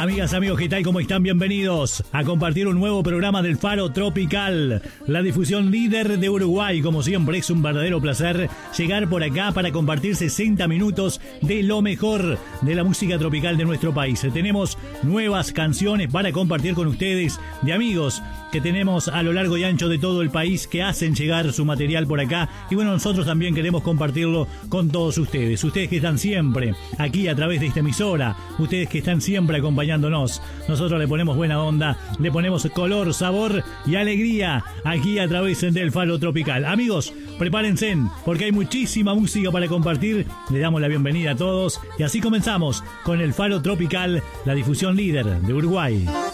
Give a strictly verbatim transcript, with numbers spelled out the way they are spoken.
Amigas, amigos, ¿qué tal? ¿Cómo están? Bienvenidos a compartir un nuevo programa del Faro Tropical, la difusión líder de Uruguay. Como siempre, es un verdadero placer llegar por acá para compartir sesenta minutos de lo mejor de la música tropical de nuestro país. Tenemos nuevas canciones para compartir con ustedes, de amigos que tenemos a lo largo y ancho de todo el país que hacen llegar su material por acá. Y bueno, nosotros también queremos compartirlo con todos ustedes. Ustedes que están siempre aquí a través de esta emisora, ustedes que están siempre acompañándonos. Nosotros le ponemos buena onda, le ponemos color, sabor y alegría aquí a través del Faro Tropical. Amigos, prepárense porque hay muchísima música para compartir. Le damos la bienvenida a todos y así comenzamos con el Faro Tropical, la difusión líder de Uruguay.